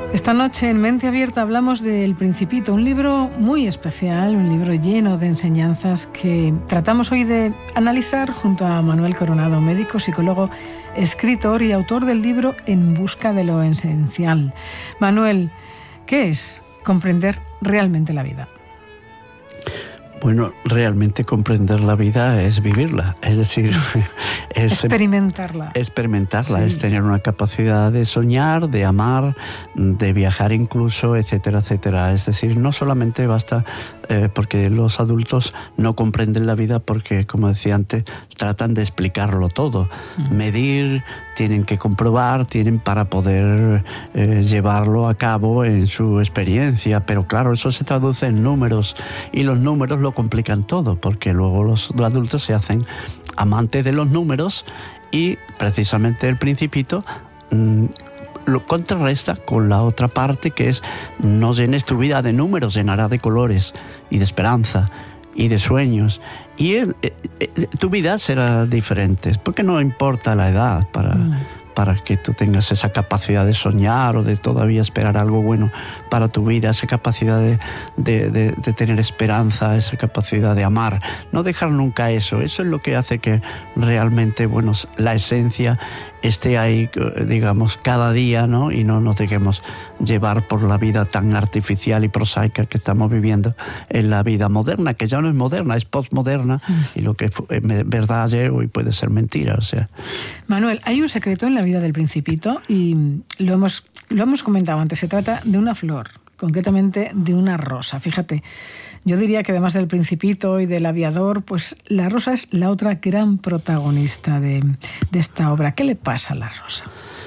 Esta noche en Mente Abierta hablamos de El Principito, un libro muy especial, un libro lleno de enseñanzas que tratamos hoy de analizar junto a Manuel Coronado, médico, psicólogo, escritor y autor del libro En busca de lo esencial. Manuel, ¿qué es comprender realmente la vida? Bueno, realmente comprender la vida es vivirla, es decir, es experimentarla. Experimentarla, sí. Es tener una capacidad de soñar, de amar, de viajar incluso, etcétera, etcétera. Es decir, no solamente basta porque los adultos no comprenden la vida porque, como decía antes, tratan de explicarlo todo. Medir, tienen que comprobar, tienen para poder llevarlo a cabo en su experiencia. Pero claro, eso se traduce en números y los números lo complican todo porque luego los adultos se hacen amantes de los números y precisamente El Principito lo contrarresta con la otra parte que es: no llenes tu vida de números, llenará de colores y de esperanza y de sueños, y tu vida será diferente, porque no importa la edad para que tú tengas esa capacidad de soñar o de todavía esperar algo bueno para tu vida, esa capacidad de tener esperanza, esa capacidad de amar. No dejar nunca eso. Eso es lo que hace que realmente, bueno, la esencia esté ahí, digamos, cada día, ¿no? Y no nos dejemos llevar por la vida tan artificial y prosaica que estamos viviendo en la vida moderna, que ya no es moderna, es postmoderna, y lo que es verdad ayer hoy puede ser mentira, o sea. Manuel, hay un secreto en la vida del Principito y lo hemos comentado antes. Se trata de una flor, concretamente de una rosa. Fíjate, yo diría que además del Principito y del aviador, pues la rosa es la otra gran protagonista de esta obra. ¿Qué le pasa a la rosa?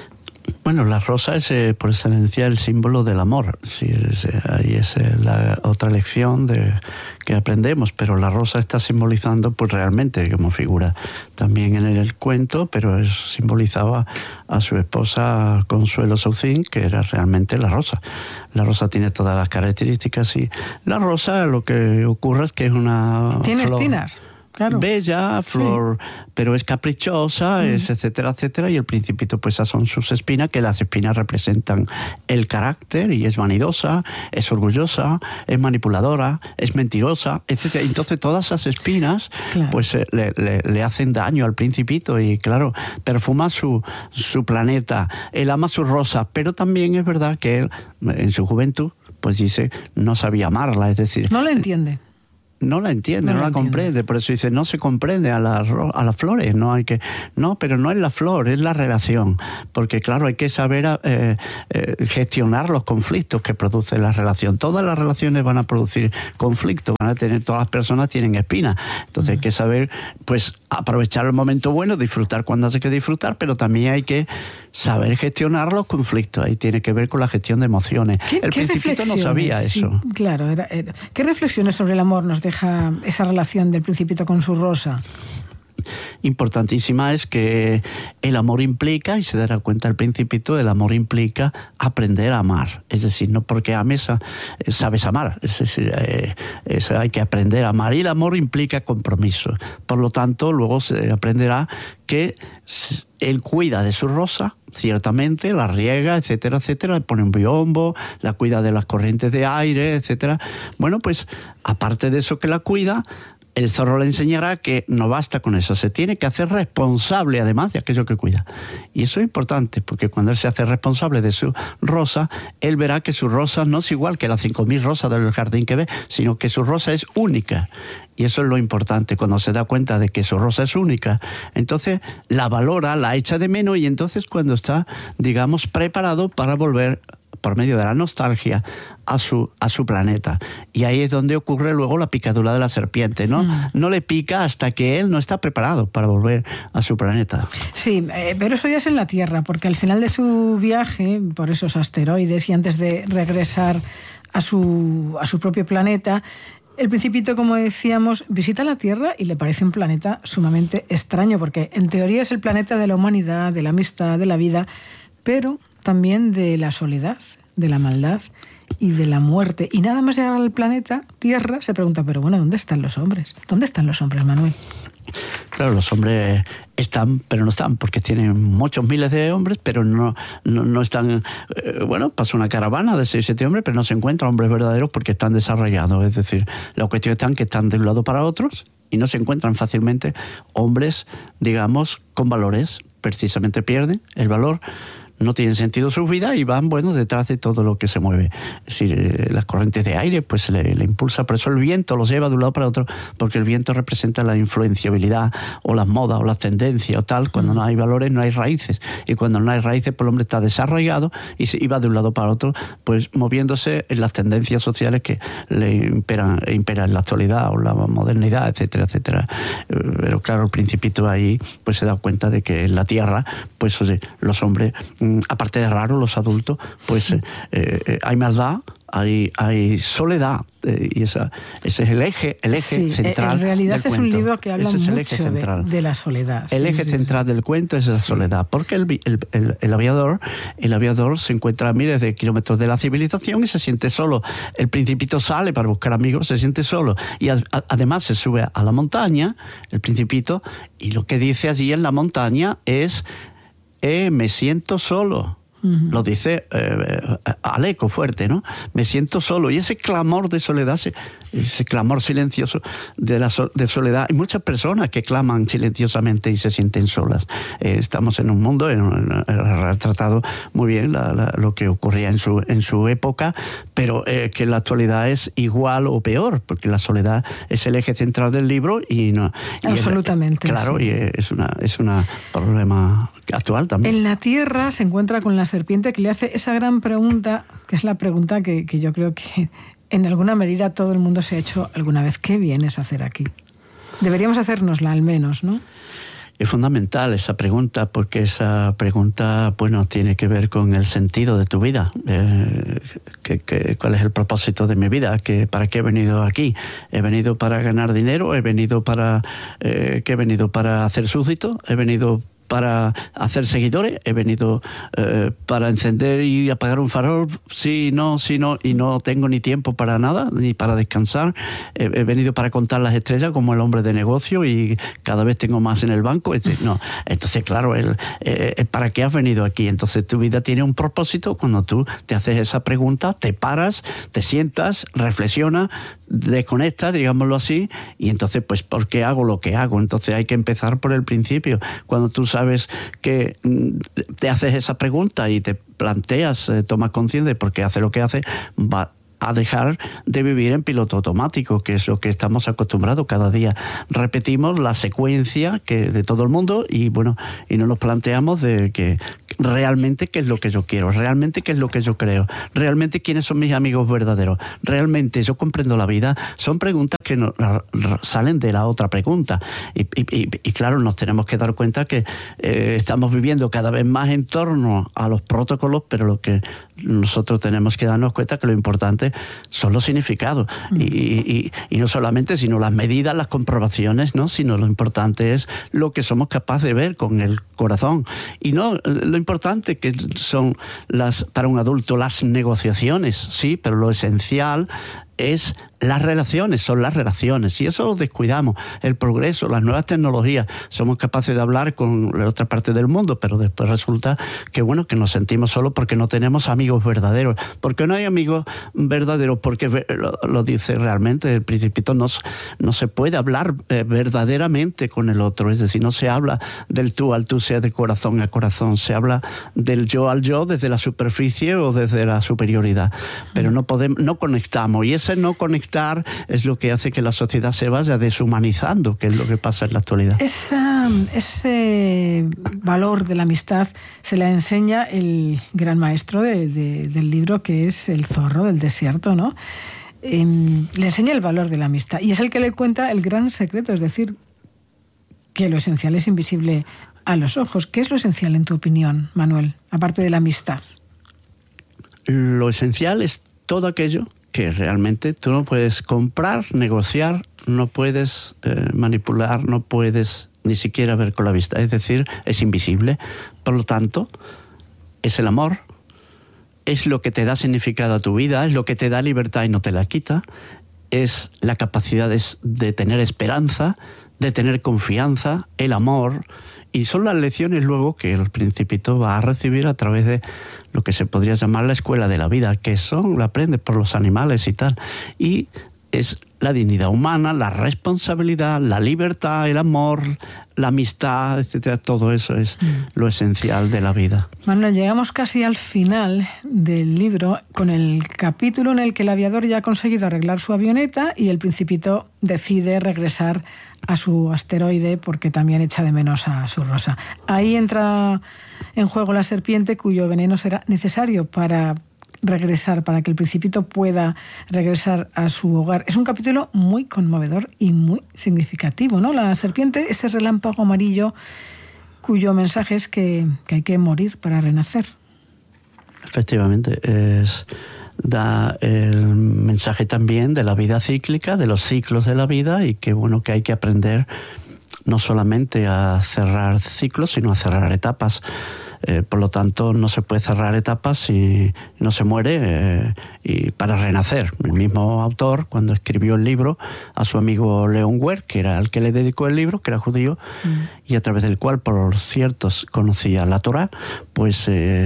Bueno, la rosa es por excelencia el símbolo del amor. Sí, ahí es la otra lección que aprendemos, pero la rosa está simbolizando pues realmente como figura también en el cuento, pero simbolizaba a su esposa Consuelo Saucín, que era realmente la rosa. La rosa tiene todas las características y la rosa, lo que ocurre es que es una ¿Tiene flor espinas? Claro. Bella, flor, sí, pero es caprichosa, es etcétera, etcétera, y el Principito pues esas son sus espinas, que las espinas representan el carácter, y es vanidosa, es orgullosa, es manipuladora, es mentirosa, etcétera. Entonces todas esas espinas, claro, pues le hacen daño al Principito, y claro, perfuma su planeta, él ama su rosa, pero también es verdad que él, en su juventud, pues dice, no sabía amarla, es decir, no la entiende. No la entiende, no la comprende, por eso dice, no se comprende a las flores, pero no es la flor, es la relación, porque claro, hay que saber gestionar los conflictos que produce la relación. Todas las relaciones van a producir conflictos, todas las personas tienen espinas, entonces hay que saber, pues, aprovechar el momento bueno, disfrutar cuando hay que disfrutar, pero también hay que saber gestionar los conflictos. Ahí tiene que ver con la gestión de emociones. El Principito no sabía eso. Sí, claro, ¿qué reflexiones sobre el amor nos deja esa relación del Principito con su rosa? Importantísima es que el amor implica, y se dará cuenta el Principito, el amor implica aprender a amar. Es decir, no porque ames sabes amar. Es decir, hay que aprender a amar. Y el amor implica compromiso. Por lo tanto, luego se aprenderá que él cuida de su rosa, ciertamente, la riega, etcétera, etcétera, le pone un biombo, la cuida de las corrientes de aire, etcétera. Bueno, pues aparte de eso que la cuida, el zorro le enseñará que no basta con eso, se tiene que hacer responsable además de aquello que cuida. Y eso es importante, porque cuando él se hace responsable de su rosa, él verá que su rosa no es igual que las 5.000 rosas del jardín que ve, sino que su rosa es única. Y eso es lo importante, cuando se da cuenta de que su rosa es única, entonces la valora, la echa de menos, y entonces cuando está, digamos, preparado para volver por medio de la nostalgia a su planeta. Y ahí es donde ocurre luego la picadura de la serpiente, ¿no? No le pica hasta que él no está preparado para volver a su planeta. Sí, pero eso ya es en la Tierra, porque al final de su viaje por esos asteroides y antes de regresar a su propio planeta, el Principito, como decíamos, visita la Tierra y le parece un planeta sumamente extraño, porque en teoría es el planeta de la humanidad, de la amistad, de la vida, pero también de la soledad, de la maldad y de la muerte. Y nada más llegar al planeta Tierra se pregunta, pero bueno, ¿dónde están los hombres? ¿Dónde están los hombres, Manuel? Claro, los hombres están, pero no están, porque tienen muchos miles de hombres, pero no están. Bueno, pasa una caravana de 6 o 7 hombres, pero no se encuentran hombres verdaderos porque están desarrollados. Es decir, la cuestión es que están de un lado para otros y no se encuentran fácilmente hombres, digamos, con valores. Precisamente pierden el valor, no tienen sentido sus vidas y van, bueno, detrás de todo lo que se mueve. Es decir, las corrientes de aire, pues le impulsa, por eso el viento los lleva de un lado para otro, porque el viento representa la influenciabilidad o las modas o las tendencias o tal. Cuando no hay valores no hay raíces, y cuando no hay raíces, pues el hombre está desarrollado y va de un lado para otro, pues moviéndose en las tendencias sociales que le imperan en la actualidad o la modernidad, etcétera, etcétera. Pero claro, el Principito ahí pues se da cuenta de que en la Tierra, pues oye, los hombres, aparte de raros, los adultos, pues hay maldad, hay soledad, y ese es el eje sí, central. En realidad del es cuento. Un libro que habla mucho de la soledad. El eje central del cuento es la soledad, porque el aviador se encuentra a miles de kilómetros de la civilización y se siente solo. El Principito sale para buscar amigos, se siente solo, y además se sube a la montaña, el Principito, y lo que dice allí en la montaña es: me siento solo. Lo dice al eco fuerte, ¿no? Me siento solo. Y ese clamor de soledad, ese clamor silencioso de soledad, hay muchas personas que claman silenciosamente y se sienten solas. Estamos en un mundo, ha retratado muy bien lo que ocurría en su época, pero que en la actualidad es igual o peor, porque la soledad es el eje central del libro y no. Absolutamente. Claro, sí. Y es un problema actual también. En la Tierra se encuentra con la serpiente que le hace esa gran pregunta, que es la pregunta que yo creo que en alguna medida todo el mundo se ha hecho alguna vez: ¿qué vienes a hacer aquí? Deberíamos hacérnosla al menos, ¿no? Es fundamental esa pregunta, porque esa pregunta, bueno, tiene que ver con el sentido de tu vida. ¿Cuál es el propósito de mi vida? ¿Para qué he venido aquí? ¿He venido para ganar dinero? ¿He venido para hacer súbdito? ¿He venido para hacer seguidores? ¿He venido para encender y apagar un farol? Sí, no, y no tengo ni tiempo para nada, ni para descansar. He venido para contar las estrellas como el hombre de negocio y cada vez tengo más en el banco. No. Entonces, claro, ¿para qué has venido aquí? Entonces tu vida tiene un propósito. Cuando tú te haces esa pregunta, te paras, te sientas, reflexionas, desconectas, digámoslo así, y entonces, pues, ¿por qué hago lo que hago? Entonces hay que empezar por el principio. Cuando tú sabes que te haces esa pregunta y te planteas, tomas conciencia de por qué hace lo que hace, va a dejar de vivir en piloto automático, que es lo que estamos acostumbrados. Cada día repetimos la secuencia de todo el mundo y bueno, y no nos planteamos de que realmente qué es lo que yo quiero, realmente qué es lo que yo creo, realmente quiénes son mis amigos verdaderos, realmente yo comprendo la vida. Son preguntas que salen de la otra pregunta y claro, nos tenemos que dar cuenta que estamos viviendo cada vez más en torno a los protocolos, pero lo que nosotros tenemos que darnos cuenta que lo importante son los significados y no solamente, sino las medidas, las comprobaciones, ¿no? Sino lo importante es lo que somos capaces de ver con el corazón, y no lo importante que son para un adulto las negociaciones, sí, pero lo esencial es las relaciones, son las relaciones. Si eso lo descuidamos, el progreso, las nuevas tecnologías, somos capaces de hablar con la otra parte del mundo, pero después resulta que bueno, que nos sentimos solos porque no tenemos amigos verdaderos. ¿Por qué no hay amigos verdaderos? Porque lo dice realmente el Principito, no se puede hablar verdaderamente con el otro, es decir, no se habla del tú al tú, sea de corazón a corazón, se habla del yo al yo desde la superficie o desde la superioridad, pero no conectamos, y ese no conectar es lo que hace que la sociedad se vaya deshumanizando, que es lo que pasa en la actualidad. Ese valor de la amistad se la enseña el gran maestro del libro, que es el zorro del desierto, ¿no? Le enseña el valor de la amistad y es el que le cuenta el gran secreto, es decir, que lo esencial es invisible a los ojos. ¿Qué es lo esencial en tu opinión, Manuel, aparte de la amistad? Lo esencial es todo aquello que realmente tú no puedes comprar, negociar, no puedes manipular, no puedes ni siquiera ver con la vista. Es decir, es invisible. Por lo tanto, es el amor, es lo que te da significado a tu vida, es lo que te da libertad y no te la quita, es la capacidad de tener esperanza, de tener confianza, el amor, y son las lecciones luego que el Principito va a recibir a través de lo que se podría llamar la escuela de la vida, que lo aprende por los animales y tal, y es la dignidad humana, la responsabilidad, la libertad, el amor, la amistad, etcétera. Todo eso es lo esencial de la vida. Manuel, llegamos casi al final del libro con el capítulo en el que el aviador ya ha conseguido arreglar su avioneta y el Principito decide regresar a su asteroide porque también echa de menos a su Rosa. Ahí entra en juego la serpiente, cuyo veneno será necesario para que el Principito pueda regresar a su hogar. Es un capítulo muy conmovedor y muy significativo, ¿no? La serpiente, ese relámpago amarillo cuyo mensaje es que hay que morir para renacer. Efectivamente, da el mensaje también de la vida cíclica, de los ciclos de la vida, y que bueno, que hay que aprender no solamente a cerrar ciclos, sino a cerrar etapas. Por lo tanto, no se puede cerrar etapas si no se muere y para renacer. El mismo autor, cuando escribió el libro, a su amigo Leon Ware, que era el que le dedicó el libro, que era judío, y a través del cual, por cierto, conocía la Torá, pues le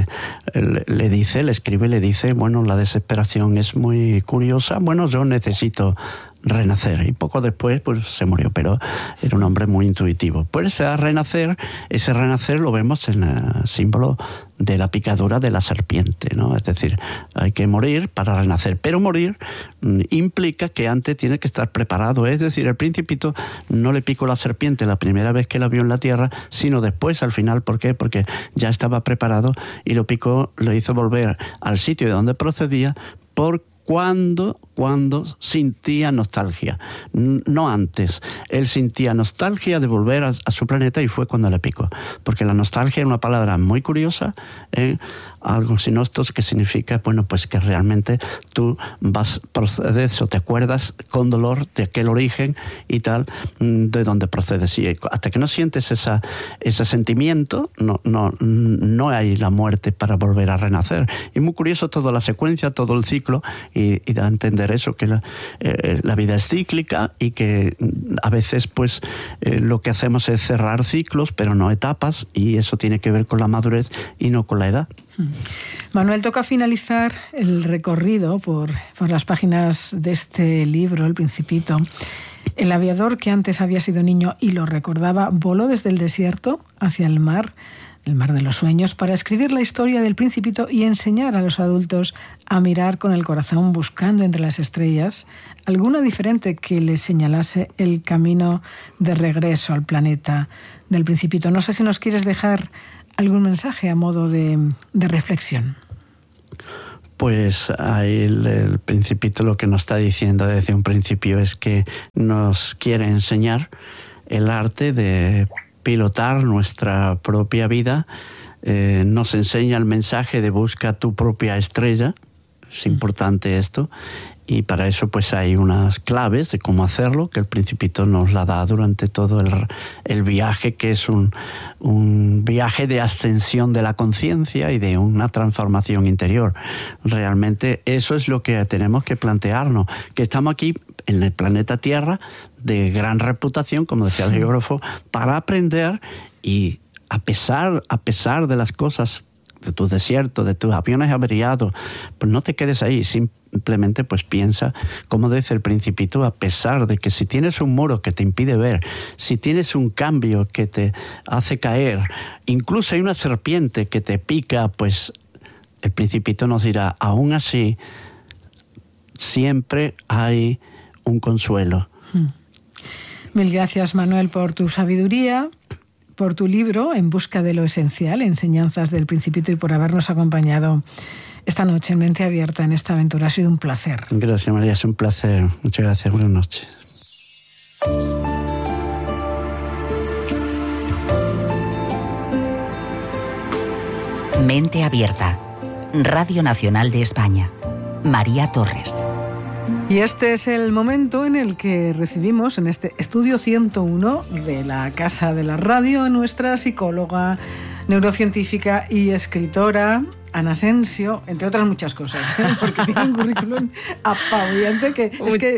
dice, bueno, la desesperación es muy curiosa, bueno, yo necesito renacer, y poco después pues se murió, pero era un hombre muy intuitivo. Pues ese renacer lo vemos en el símbolo de la picadura de la serpiente, ¿no? Es decir, hay que morir para renacer, pero morir implica que antes tiene que estar preparado. Es decir, el Principito no le picó la serpiente la primera vez que la vio en la tierra, sino después, al final. ¿Por qué? Porque ya estaba preparado y lo picó, lo hizo volver al sitio de donde procedía cuando sentía nostalgia, no antes. Él sentía nostalgia de volver a su planeta y fue cuando le picó. Porque la nostalgia es una palabra muy curiosa, algo sinostos, que significa, bueno, pues que realmente tú procedes o te acuerdas con dolor de aquel origen y tal, de donde procedes. Y hasta que no sientes ese sentimiento, no hay la muerte para volver a renacer. Y muy curioso toda la secuencia, todo el ciclo, y da a entender eso, que la vida es cíclica y que a veces pues lo que hacemos es cerrar ciclos, pero no etapas, y eso tiene que ver con la madurez y no con la edad. Manuel, toca finalizar el recorrido por las páginas de este libro, El Principito. El aviador, que antes había sido niño y lo recordaba, voló desde el desierto hacia el mar de los sueños, para escribir la historia del Principito y enseñar a los adultos a mirar con el corazón, buscando entre las estrellas alguna diferente que les señalase el camino de regreso al planeta del Principito. No sé si nos quieres dejar algún mensaje a modo de reflexión. Pues ahí el Principito lo que nos está diciendo desde un principio es que nos quiere enseñar el arte de pilotar nuestra propia vida. Nos enseña el mensaje de busca tu propia estrella. Es importante esto, y para eso pues hay unas claves de cómo hacerlo, que el Principito nos la da durante todo el viaje, que es un viaje de ascensión de la conciencia y de una transformación interior. Realmente eso es lo que tenemos que plantearnos, que estamos aquí en el planeta Tierra, de gran reputación, como decía el geógrafo, para aprender, y a pesar de las cosas, de tus desiertos, de tus aviones averiados, pues no te quedes ahí, simplemente pues piensa, como dice el Principito, a pesar de que si tienes un muro que te impide ver, si tienes un cambio que te hace caer, incluso hay una serpiente que te pica, pues el Principito nos dirá, aún así, siempre hay un consuelo. Mil gracias, Manuel, por tu sabiduría, por tu libro En busca de lo esencial, Enseñanzas del Principito, y por habernos acompañado esta noche en Mente Abierta en esta aventura. Ha sido un placer. Gracias, María, es un placer. Muchas gracias. Buenas noches. Mente Abierta, Radio Nacional de España. María Torres. Y este es el momento en el que recibimos en este estudio 101 de la Casa de la Radio a nuestra psicóloga, neurocientífica y escritora, Ana Asensio, entre otras muchas cosas, porque tiene un currículum apabullante que es que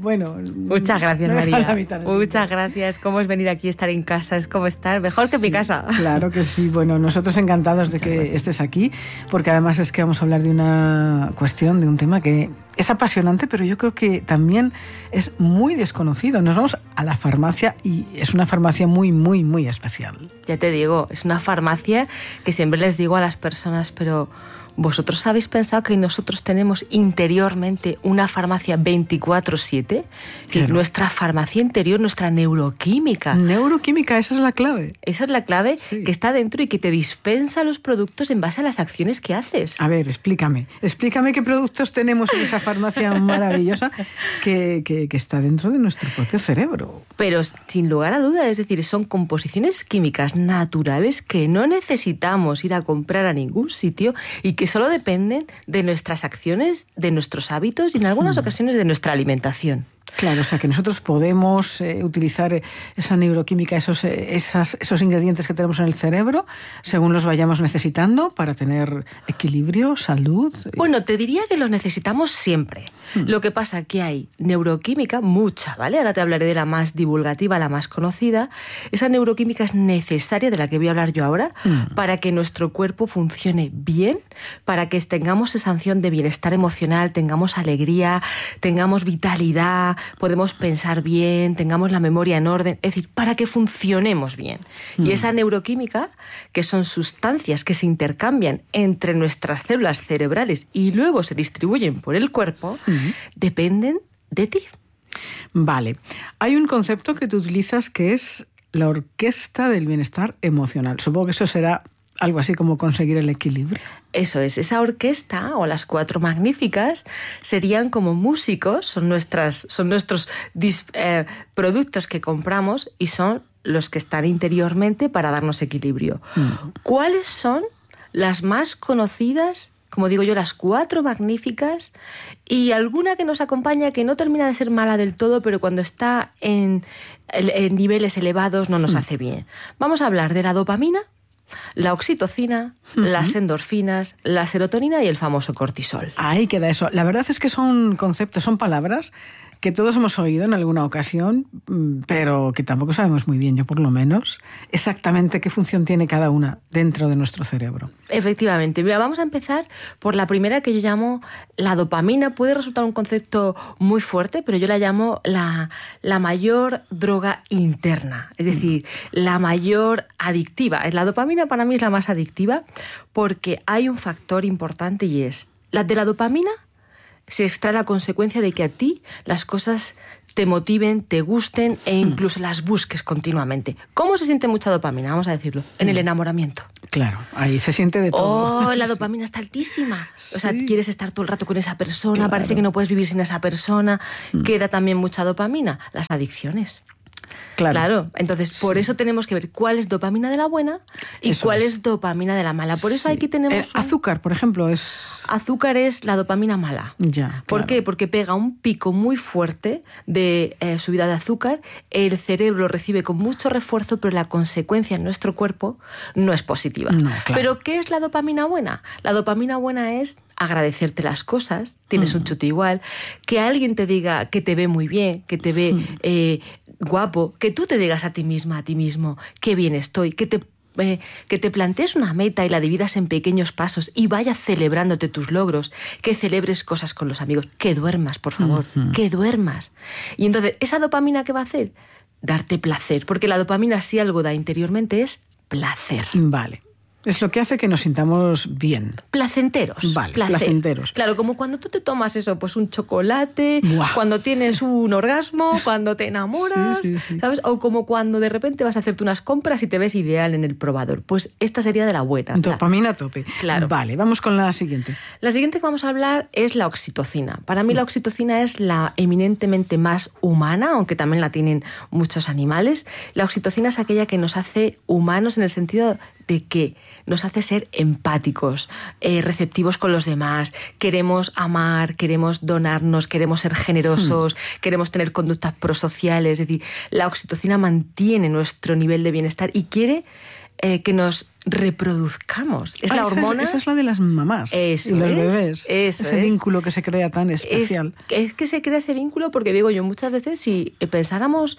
bueno... Muchas gracias, no María. Muchas gracias. ¿Cómo es venir aquí, estar en casa? Es como estar mejor que en mi casa. Claro que sí. Bueno, nosotros encantados de que estés aquí, porque además es que vamos a hablar de una cuestión, de un tema que es apasionante, pero yo creo que también es muy desconocido. Nos vamos a la farmacia y es una farmacia muy, muy, muy especial. Ya te digo, es una farmacia que siempre les digo a las personas, pero ¿vosotros habéis pensado que nosotros tenemos interiormente una farmacia 24/7? Claro. Nuestra farmacia interior, nuestra neuroquímica. Neuroquímica, esa es la clave. Esa es la clave, sí, que está dentro y que te dispensa los productos en base a las acciones que haces. A ver, explícame qué productos tenemos en esa farmacia maravillosa que está dentro de nuestro propio cerebro. Pero sin lugar a dudas, es decir, son composiciones químicas naturales que no necesitamos ir a comprar a ningún sitio y que solo dependen de nuestras acciones, de nuestros hábitos y en algunas ocasiones de nuestra alimentación. Claro, o sea que nosotros podemos utilizar esa neuroquímica, esos ingredientes que tenemos en el cerebro, según los vayamos necesitando para tener equilibrio, salud. Bueno, te diría que los necesitamos siempre. Lo que pasa es que hay neuroquímica, mucha, ¿vale? Ahora te hablaré de la más divulgativa, la más conocida. Esa neuroquímica es necesaria, de la que voy a hablar yo ahora, para que nuestro cuerpo funcione bien, para que tengamos esa sensación de bienestar emocional, tengamos alegría, tengamos vitalidad, podemos pensar bien, tengamos la memoria en orden, es decir, para que funcionemos bien. Y esa neuroquímica, que son sustancias que se intercambian entre nuestras células cerebrales y luego se distribuyen por el cuerpo, dependen de ti. Vale. Hay un concepto que tú utilizas que es la orquesta del bienestar emocional. Supongo que eso será algo así como conseguir el equilibrio. Eso es, esa orquesta o las 4 magníficas serían como músicos, son nuestros productos que compramos y son los que están interiormente para darnos equilibrio. ¿Cuáles son las más conocidas? Como digo yo, las 4 magníficas y alguna que nos acompaña que no termina de ser mala del todo, pero cuando está en niveles elevados no nos hace bien. Vamos a hablar de la dopamina, la oxitocina, las endorfinas, la serotonina y el famoso cortisol. Ahí queda eso. La verdad es que son conceptos, son palabras que todos hemos oído en alguna ocasión, pero que tampoco sabemos muy bien, yo por lo menos, exactamente qué función tiene cada una dentro de nuestro cerebro. Efectivamente. Mira, vamos a empezar por la primera, que yo llamo la dopamina. Puede resultar un concepto muy fuerte, pero yo la llamo la mayor droga interna, es decir, la mayor adictiva. La dopamina para mí es la más adictiva porque hay un factor importante y es la de la dopamina. Se extrae la consecuencia de que a ti las cosas te motiven, te gusten e incluso las busques continuamente. ¿Cómo se siente mucha dopamina? Vamos a decirlo. En el enamoramiento. Claro, ahí se siente de todo. Oh, la dopamina está altísima. O sea, quieres estar todo el rato con esa persona, claro. Parece que no puedes vivir sin esa persona. Queda también mucha dopamina. Las adicciones. Claro. Entonces, por eso tenemos que ver cuál es dopamina de la buena y eso cuál es dopamina de la mala. Por eso aquí tenemos... azúcar, por ejemplo, es... Azúcar es la dopamina mala. Ya, ¿Por qué? Porque pega un pico muy fuerte de subida de azúcar, el cerebro recibe con mucho refuerzo, pero la consecuencia en nuestro cuerpo no es positiva. No, claro. ¿Pero qué es la dopamina buena? La dopamina buena es agradecerte las cosas, tienes un chute igual, que alguien te diga que te ve muy bien, que te ve guapo, que tú te digas a ti misma, a ti mismo, qué bien estoy, que te plantees una meta y la dividas en pequeños pasos y vayas celebrándote tus logros, que celebres cosas con los amigos, que duermas, por favor, que duermas. Y entonces, ¿esa dopamina qué va a hacer? Darte placer, porque la dopamina, si algo da interiormente, es placer. Vale. Es lo que hace que nos sintamos bien. Placenteros. Vale, placer. placenteros. Claro, como cuando tú te tomas eso, pues un chocolate, ¡buah! Cuando tienes un orgasmo, cuando te enamoras, sí. ¿sabes? O como cuando de repente vas a hacerte unas compras y te ves ideal en el probador. Pues esta sería de la buena. Dopamina a tope. Claro. Vale, vamos con la siguiente. La siguiente que vamos a hablar es la oxitocina. Para mí la oxitocina es la eminentemente más humana, aunque también la tienen muchos animales. La oxitocina es aquella que nos hace humanos en el sentido de que nos hace ser empáticos, receptivos con los demás, queremos amar, queremos donarnos, queremos ser generosos, queremos tener conductas prosociales. Es decir, la oxitocina mantiene nuestro nivel de bienestar y quiere que nos reproduzcamos. Es la hormona... Esa es la de las mamás y los bebés. Ese vínculo que se crea tan especial. Es que se crea ese vínculo porque, digo yo, muchas veces si pensáramos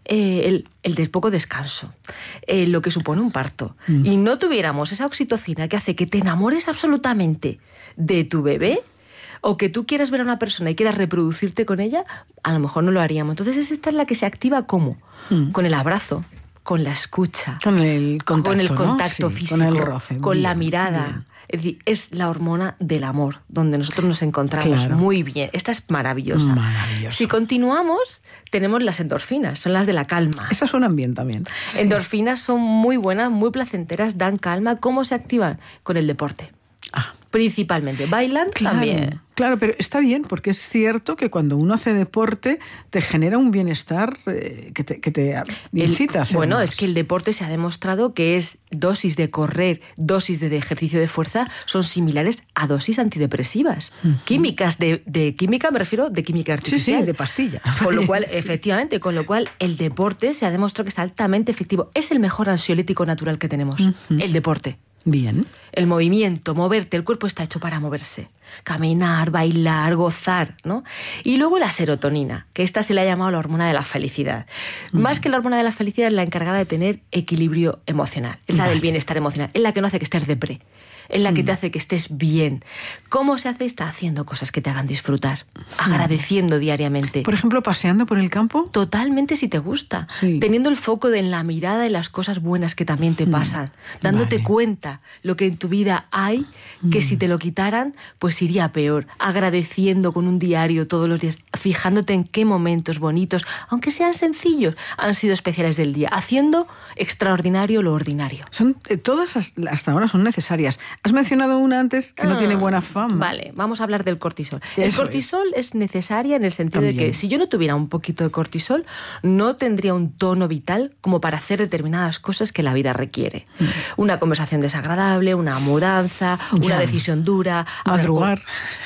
el poco descanso, lo que supone un parto, y no tuviéramos esa oxitocina que hace que te enamores absolutamente de tu bebé, o que tú quieras ver a una persona y quieras reproducirte con ella, a lo mejor no lo haríamos. Entonces esta es la que se activa ¿cómo? Con el abrazo, con la escucha, con el contacto, ¿no? físico, con el roce, con la mirada. Bien. Es decir, es la hormona del amor, donde nosotros nos encontramos muy bien. Esta es maravillosa. Si continuamos, tenemos las endorfinas, son las de la calma. Esas suenan bien también. Sí. Endorfinas son muy buenas, muy placenteras, dan calma. ¿Cómo se activan? Con el deporte. Principalmente. Bailan también. Claro, pero está bien, porque es cierto que cuando uno hace deporte te genera un bienestar que te incita a hacer Bueno, más. Es que el deporte se ha demostrado que es dosis de correr, dosis de ejercicio de fuerza, son similares a dosis antidepresivas. Químicas, de química me refiero de química artificial. Sí, de pastilla. Con lo cual, efectivamente, con lo cual el deporte se ha demostrado que es altamente efectivo. Es el mejor ansiolítico natural que tenemos, el deporte. Bien. El movimiento, moverte, el cuerpo está hecho para moverse. Caminar, bailar, gozar, ¿no? Y luego la serotonina, que esta se le ha llamado la hormona de la felicidad. Más que la hormona de la felicidad, es la encargada de tener equilibrio emocional. Es la del bienestar emocional. Es la que no hace que estés depré. Es la que te hace que estés bien. ¿Cómo se hace? Está haciendo cosas que te hagan disfrutar. Agradeciendo diariamente. Por ejemplo, paseando por el campo. Totalmente, si te gusta. Sí. Teniendo el foco en la mirada de las cosas buenas que también te pasan. Dándote cuenta lo que en tu vida hay, que si te lo quitaran, pues iría peor. Agradeciendo con un diario todos los días. Fijándote en qué momentos bonitos, aunque sean sencillos, han sido especiales del día. Haciendo extraordinario lo ordinario. Todas hasta ahora son necesarias. Has mencionado una antes que no tiene buena fama. Vale, vamos a hablar del cortisol. El cortisol es necesaria en el sentido de que si yo no tuviera un poquito de cortisol, no tendría un tono vital como para hacer determinadas cosas que la vida requiere. Una conversación desagradable, una mudanza, una decisión dura. Madrugar.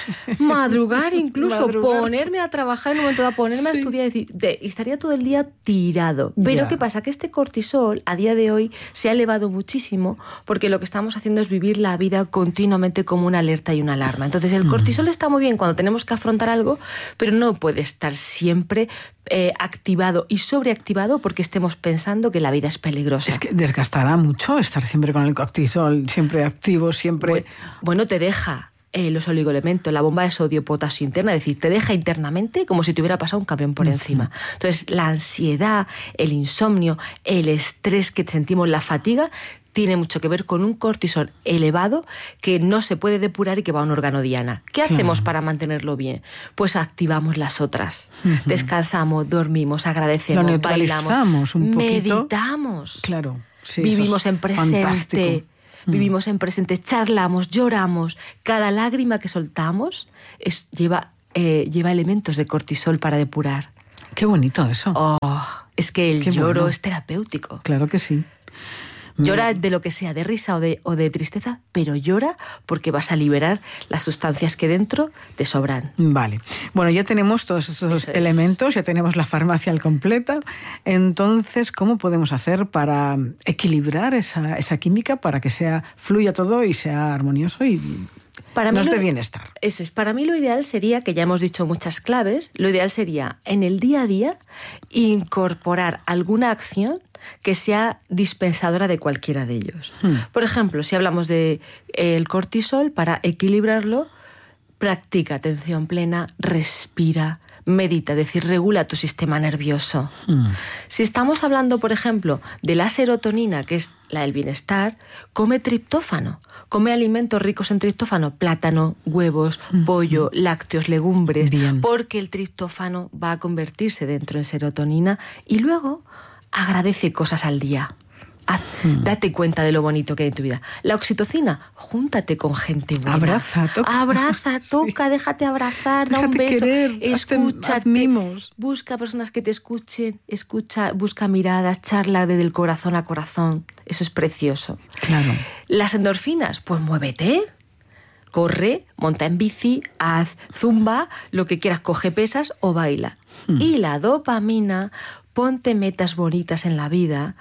Madrugar incluso. Ponerme a trabajar en un momento dado, ponerme a estudiar y estaría todo el día tirado. Pero ¿qué pasa? Que este cortisol a día de hoy se ha elevado muchísimo porque lo que estamos haciendo es vivir la vida continuamente como una alerta y una alarma. Entonces el cortisol está muy bien cuando tenemos que afrontar algo, pero no puede estar siempre activado y sobreactivado porque estemos pensando que la vida es peligrosa. Es que desgastará mucho estar siempre con el cortisol, siempre activo, siempre... Bueno, te deja los oligoelementos, la bomba de sodio, potasio interna, es decir, te deja internamente como si te hubiera pasado un camión por encima. Entonces la ansiedad, el insomnio, el estrés que sentimos, la fatiga, tiene mucho que ver con un cortisol elevado que no se puede depurar y que va a un órgano diana. ¿Qué hacemos para mantenerlo bien? Pues activamos las otras. Descansamos, dormimos, agradecemos, lo neutralizamos bailamos, un poquito. Meditamos. Claro. Sí, vivimos en presente. Fantástico. Vivimos en presente, charlamos, lloramos. Cada lágrima que soltamos lleva elementos de cortisol para depurar. Qué bonito eso. Es que el lloro es terapéutico. Claro que sí. Llora de lo que sea, de risa o de tristeza, pero llora porque vas a liberar las sustancias que dentro te sobran. Vale. Bueno, ya tenemos todos estos elementos, ya tenemos la farmacia al completa. Entonces, ¿cómo podemos hacer para equilibrar esa química para que fluya todo y sea armonioso y nos dé bienestar? Eso es. Para mí lo ideal sería, que ya hemos dicho muchas claves, lo ideal sería en el día a día incorporar alguna acción que sea dispensadora de cualquiera de ellos. Por ejemplo, si hablamos de el cortisol, para equilibrarlo, practica atención plena, respira, medita, es decir, regula tu sistema nervioso. Si estamos hablando, por ejemplo, de la serotonina, que es la del bienestar, come triptófano. Come alimentos ricos en triptófano, plátano, huevos, pollo, lácteos, legumbres, porque el triptófano va a convertirse dentro en serotonina y luego agradece cosas al día. Date cuenta de lo bonito que hay en tu vida. La oxitocina, júntate con gente buena. Abraza, toca, déjate abrazar, da un beso, querer, escúchate, mimos. Busca personas que te escuchen, busca miradas, charla desde el corazón a corazón. Eso es precioso. Claro. Las endorfinas, pues muévete. Corre, monta en bici, haz zumba, lo que quieras, coge pesas o baila. Y la dopamina, ponte metas bonitas en la vida,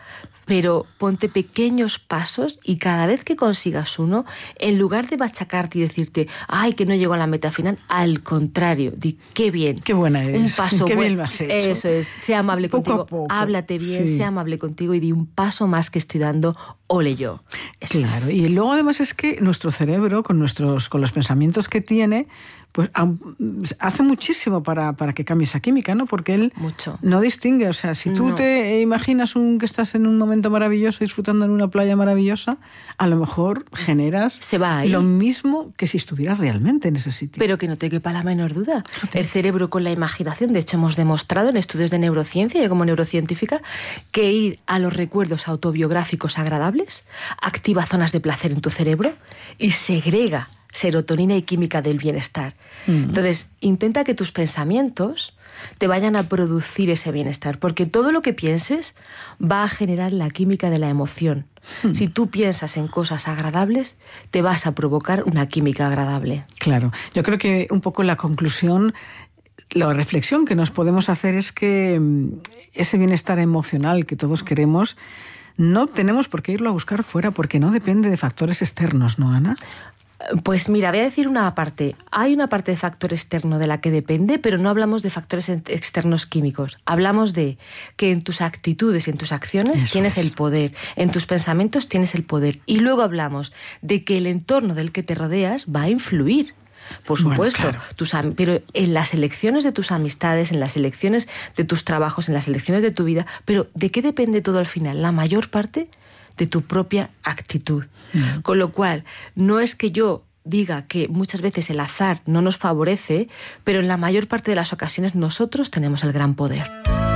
pero ponte pequeños pasos y cada vez que consigas uno, en lugar de machacarte y decirte, ay, que no llego a la meta final, al contrario, di, qué bien. Qué buena eres. Un paso qué bueno. Bien lo has hecho. Eso es, sea amable poco contigo, a poco. Háblate bien, Sí. sea amable contigo y di un paso más que estoy dando, ole yo. Eso Claro, es. y luego además es que nuestro cerebro, con los pensamientos que tiene, pues hace muchísimo para que cambie esa química, ¿no? Porque él Mucho. no distingue. O sea, si tú No. te imaginas que estás en un momento maravilloso, disfrutando en una playa maravillosa, a lo mejor generas Se va ahí. lo mismo que si estuvieras realmente en ese sitio. Pero que no te quepa la menor duda. El cerebro con la imaginación, de hecho hemos demostrado en estudios de neurociencia, yo como neurocientífica, que ir a los recuerdos autobiográficos agradables activa zonas de placer en tu cerebro y segrega serotonina y química del bienestar. Entonces, intenta que tus pensamientos te vayan a producir ese bienestar, porque todo lo que pienses va a generar la química de la emoción. Si tú piensas en cosas agradables, te vas a provocar una química agradable. Claro, yo creo que un poco la conclusión, la reflexión que nos podemos hacer es que ese bienestar emocional que todos queremos, no tenemos por qué irlo a buscar fuera, porque no depende de factores externos, ¿no, Ana? Pues mira, voy a decir una parte. Hay una parte de factor externo de la que depende, pero no hablamos de factores externos químicos. Hablamos de que en tus actitudes y en tus acciones tienes el poder, en tus pensamientos tienes el poder. Y luego hablamos de que el entorno del que te rodeas va a influir. Por supuesto, bueno, claro. Pero en las elecciones de tus amistades, en las elecciones de tus trabajos, en las elecciones de tu vida, pero ¿de qué depende todo al final? La mayor parte de tu propia actitud. Con lo cual, no es que yo diga que muchas veces el azar no nos favorece, pero en la mayor parte de las ocasiones nosotros tenemos el gran poder.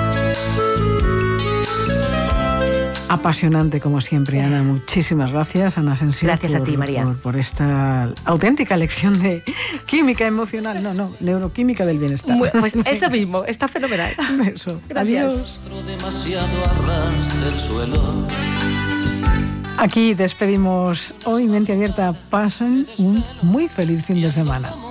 Apasionante como siempre, Ana. Muchísimas gracias, Ana Asensio. Gracias a ti, María. Por esta auténtica lección de química emocional, neuroquímica del bienestar. Pues eso mismo, está fenomenal. Un beso. Gracias. Adiós. Demasiado a ras del suelo. Aquí despedimos hoy Mente Abierta. Pasen un muy feliz fin de semana.